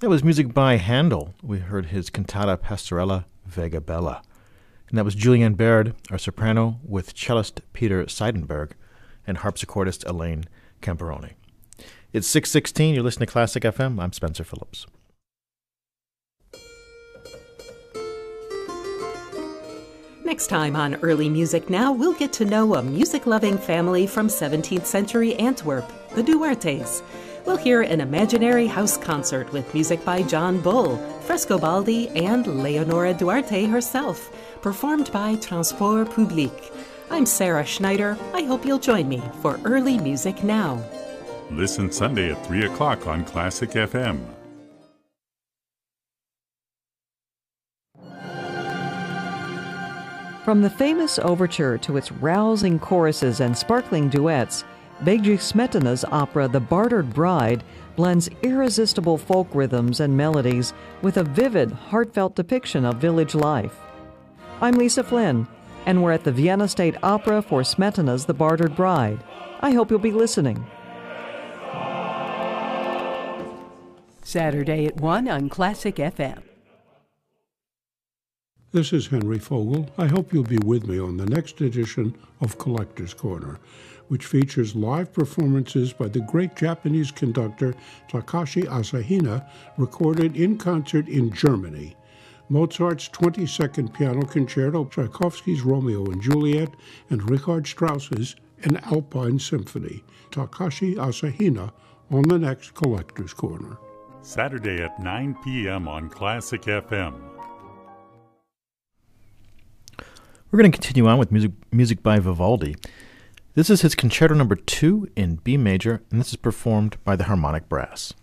That was music by Handel. We heard his cantata Pastorella Vega Bella. And that was Julianne Baird, our soprano, with cellist Peter Seidenberg and harpsichordist Elaine Camperoni. It's 6:16. You're listening to Classic FM. I'm Spencer Phillips. Next time on Early Music Now, we'll get to know a music-loving family from 17th century Antwerp, the Duartes. We'll hear an imaginary house concert with music by John Bull, Frescobaldi, and Leonora Duarte herself, performed by Transport Public. I'm Sarah Schneider. I hope you'll join me for Early Music Now. Listen Sunday at 3 o'clock on Classic FM. From the famous overture to its rousing choruses and sparkling duets, Bedřich Smetana's opera The Bartered Bride blends irresistible folk rhythms and melodies with a vivid, heartfelt depiction of village life. I'm Lisa Flynn, and we're at the Vienna State Opera for Smetana's The Bartered Bride. I hope you'll be listening. Saturday at 1 on Classic FM. This is Henry Fogel. I hope you'll be with me on the next edition of Collector's Corner, which features live performances by the great Japanese conductor Takashi Asahina, recorded in concert in Germany. Mozart's 22nd Piano Concerto, Tchaikovsky's Romeo and Juliet, and Richard Strauss's An Alpine Symphony. Takashi Asahina on the next Collector's Corner. Saturday at 9 p.m. on Classic FM. We're going to continue on with music by Vivaldi. This is his Concerto No. 2 in B major, and this is performed by the Harmonic Brass.